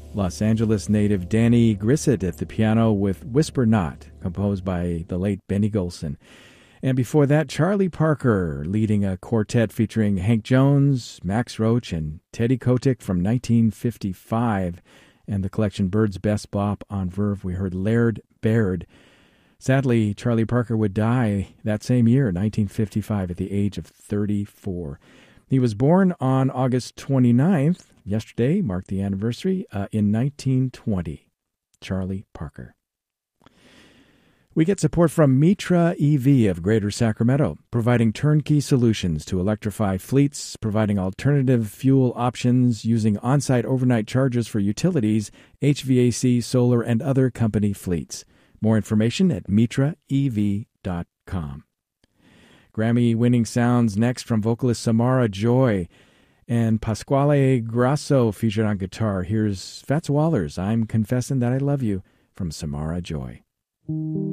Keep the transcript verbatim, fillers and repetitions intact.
Los Angeles native Danny Grissett at the piano with Whisper Not, composed by the late Benny Golson. And before that, Charlie Parker leading a quartet featuring Hank Jones, Max Roach, and Teddy Kotick from nineteen fifty-five. And the collection Bird's Best Bop on Verve, we heard Laird Baird. Sadly, Charlie Parker would die that same year, nineteen fifty-five, at the age of thirty-four. He was born on August twenty-ninth. Yesterday marked the anniversary, uh, in nineteen twenty. Charlie Parker. We get support from Mitra E V of Greater Sacramento, providing turnkey solutions to electrify fleets, providing alternative fuel options using on-site overnight chargers for utilities, H V A C, solar, and other company fleets. More information at mitra e v dot com. Grammy-winning sounds next from vocalist Samara Joy and Pasquale Grasso featured on guitar. Here's Fats Waller's I'm Confessing That I Love You from Samara Joy.